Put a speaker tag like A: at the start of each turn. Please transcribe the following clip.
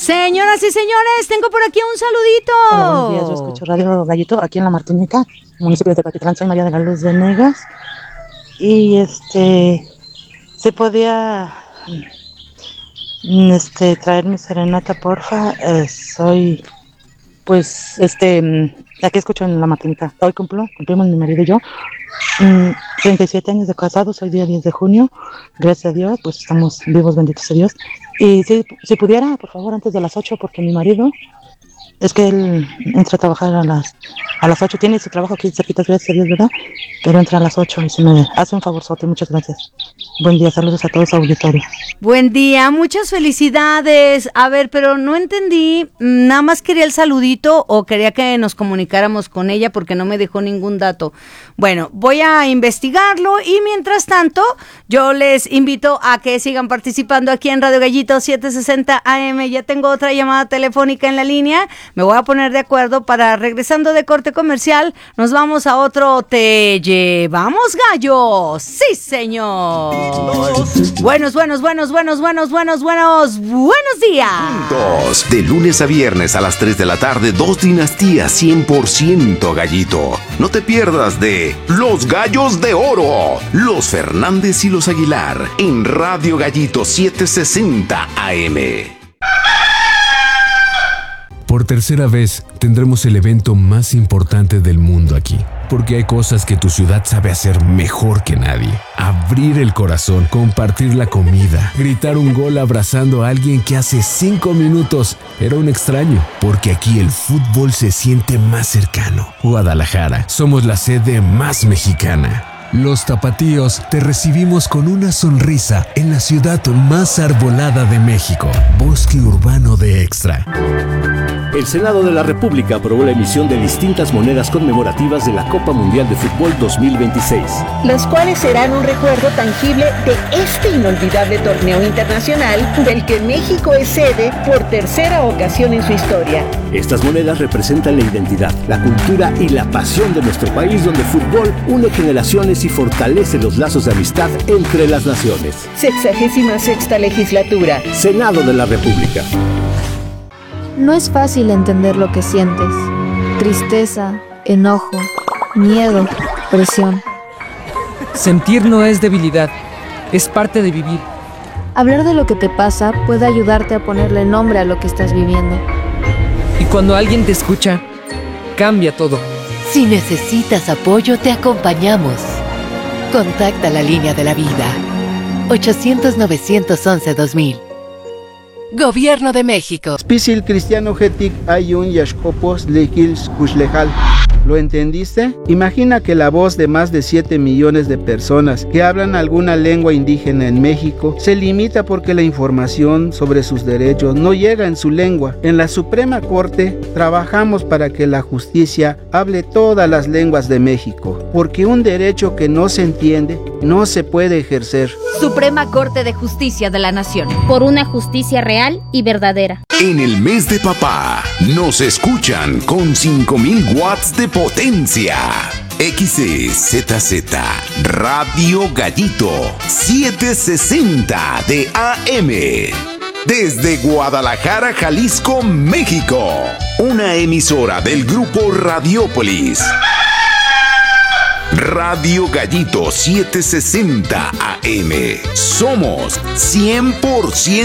A: Señoras y señores, tengo por aquí un saludito.
B: Hola, buenos días, yo escucho Radio Gallito aquí en La Martinica, municipio de Tepatitlán. Soy María de la Luz de Negas. Y se podía traer mi serenata, porfa. Soy, pues, aquí escucho en La Martinica. Hoy cumplimos mi marido y yo 37 años de casado. Soy día 10 de junio. Gracias a Dios, pues estamos vivos, benditos a Dios. Y si pudiera, por favor, antes de las 8, porque mi marido, es que él entra a trabajar a las 8. Tiene su trabajo aquí cerquita, gracias a Dios, ¿verdad? Pero entra a las 8 y se me hace un favorzote. Muchas gracias. Buen día, saludos a todos, auditorio.
A: Buen día, muchas felicidades. A ver, pero no entendí, nada más quería el saludito o quería que nos comunicáramos con ella porque no me dejó ningún dato. Bueno, voy a investigarlo y mientras tanto yo les invito a que sigan participando aquí en Radio Gallito 760 AM. Ya tengo otra llamada telefónica en la línea. Me voy a poner de acuerdo para, regresando de corte comercial, nos vamos a otro Te Llevamos Gallo. Sí, señor. Buenos días.
C: Juntos, de lunes a viernes a las 3 de la tarde, 2 dinastías 100% Gallito. No te pierdas de Los Gallos de Oro, los Fernández y los Aguilar, en Radio Gallito 760 AM.
D: Por tercera vez tendremos el evento más importante del mundo aquí, porque hay cosas que tu ciudad sabe hacer mejor que nadie. Abrir el corazón, compartir la comida, gritar un gol abrazando a alguien que hace 5 minutos era un extraño, porque aquí el fútbol se siente más cercano. Guadalajara, somos la sede más mexicana. Los tapatíos te recibimos con una sonrisa en la ciudad más arbolada de México, Bosque Urbano de Extra.
E: El Senado de la República aprobó la emisión de distintas monedas conmemorativas de la Copa Mundial de Fútbol 2026,
F: las cuales serán un recuerdo tangible de este inolvidable torneo internacional del que México es sede por tercera ocasión en su historia.
E: Estas monedas representan la identidad, la cultura y la pasión de nuestro país, donde el fútbol une generaciones y fortalece los lazos de amistad entre las naciones.
F: 66ª legislatura.
E: Senado de la República.
G: No es fácil entender lo que sientes. Tristeza, enojo, miedo, presión.
H: Sentir no es debilidad, es parte de vivir.
G: Hablar de lo que te pasa puede ayudarte a ponerle nombre a lo que estás viviendo.
H: Y cuando alguien te escucha, cambia todo.
I: Si necesitas apoyo, te acompañamos. Contacta la línea de la vida. 800-911-2000. Gobierno de México.
J: Spisil cristiano getic ayun yashkopos lekils kushlejal. ¿Lo entendiste? Imagina que la voz de más de 7 millones de personas que hablan alguna lengua indígena en México se limita porque la información sobre sus derechos no llega en su lengua. En la Suprema Corte trabajamos para que la justicia hable todas las lenguas de México, porque un derecho que no se entiende no se puede ejercer.
K: Suprema Corte de Justicia de la Nación. Por una justicia real y verdadera.
C: En el mes de papá, nos escuchan con 5,000 watts de potencia. XCZZ Radio Gallito 760 de AM. Desde Guadalajara, Jalisco, México. Una emisora del grupo Radiópolis. Radio Gallito 760 AM. Somos 100%